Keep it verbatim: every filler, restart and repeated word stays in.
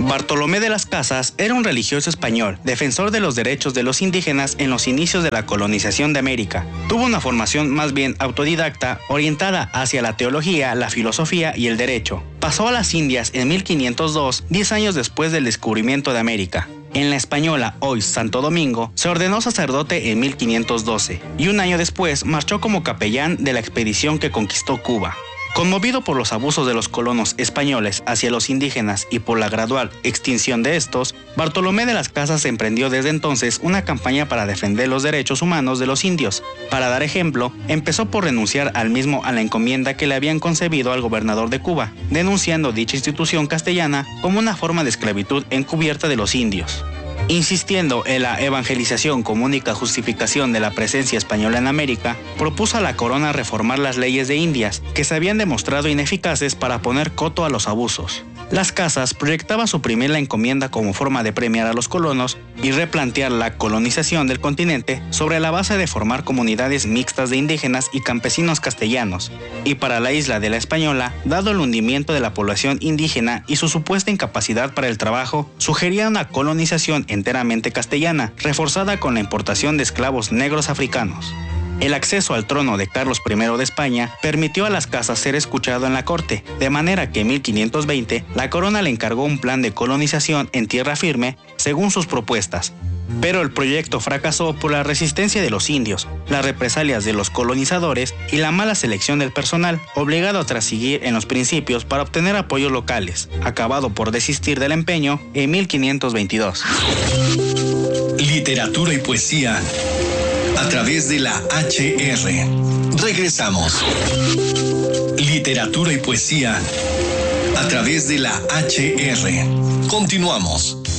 Bartolomé de las Casas era un religioso español, defensor de los derechos de los indígenas en los inicios de la colonización de América. Tuvo una formación más bien autodidacta, orientada hacia la teología, la filosofía y el derecho. Pasó a las Indias en mil quinientos dos, diez años después del descubrimiento de América. En la española, hoy Santo Domingo, se ordenó sacerdote en mil quinientos doce y un año después marchó como capellán de la expedición que conquistó Cuba. Conmovido por los abusos de los colonos españoles hacia los indígenas y por la gradual extinción de estos, Bartolomé de las Casas emprendió desde entonces una campaña para defender los derechos humanos de los indios. Para dar ejemplo, empezó por renunciar al mismo a la encomienda que le habían concebido al gobernador de Cuba, denunciando dicha institución castellana como una forma de esclavitud encubierta de los indios. Insistiendo en la evangelización como única justificación de la presencia española en América, propuso a la corona reformar las leyes de Indias, que se habían demostrado ineficaces para poner coto a los abusos. Las Casas proyectaba suprimir la encomienda como forma de premiar a los colonos y replantear la colonización del continente sobre la base de formar comunidades mixtas de indígenas y campesinos castellanos. Y para la isla de la Española, dado el hundimiento de la población indígena y su supuesta incapacidad para el trabajo, sugería una colonización enteramente castellana, reforzada con la importación de esclavos negros africanos. El acceso al trono de Carlos primero de España permitió a las Casas ser escuchado en la corte, de manera que en mil quinientos veinte la corona le encargó un plan de colonización en tierra firme según sus propuestas. Pero el proyecto fracasó por la resistencia de los indios, las represalias de los colonizadores y la mala selección del personal, obligado a transigir en los principios para obtener apoyos locales, acabado por desistir del empeño en mil quinientos veintidós. Literatura y poesía a través de la H R. Regresamos. Literatura y poesía a través de la H R. Continuamos.